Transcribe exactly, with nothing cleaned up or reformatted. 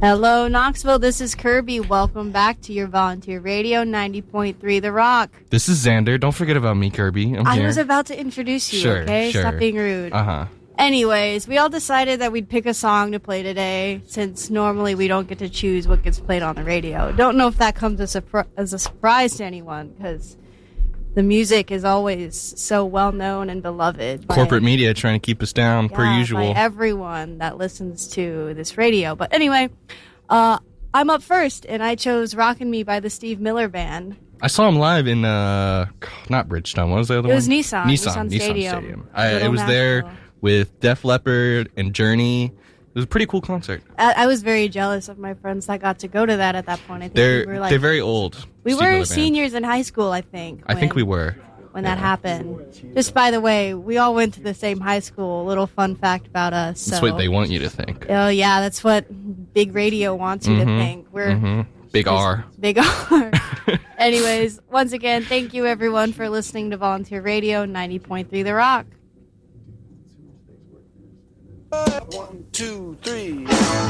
Hello, Knoxville. This is Kirby. Welcome back to your volunteer radio, ninety point three The Rock. This is Xander. Don't forget about me, Kirby. I'm I here. was about to introduce you, Sure, okay? sure. Stop being rude. Uh-huh. Anyways, we all decided that we'd pick a song to play today, since normally we don't get to choose what gets played on the radio. Don't know if that comes as a, surpri- as a surprise to anyone, because the music is always so well-known and beloved. by- Corporate media trying to keep us down, per yeah, usual. by everyone that listens to this radio. But anyway, uh, I'm up first, and I chose Rockin' Me by the Steve Miller Band. I saw him live in, uh, not Bridgestone. What was the other It one? was Nissan. Nissan. Nissan Nissan Stadium. Stadium. I, Little it was there Nashville. with Def Leppard and Journey. It was a pretty cool concert. I, I was very jealous of my friends that got to go to that at that point. I think They're we were like, they're very old. we Steve were Miller Band. seniors in high school, I think. I think when- we were. when that happened. Just by the way, we all went to the same high school. A little fun fact about us. So. That's what they want you to think. Oh yeah, that's what Big Radio wants you Mhm, to think. We're mhm. Big R. Big R. Anyways, once again, thank you everyone for listening to Volunteer Radio ninety point three The Rock. One, two, three.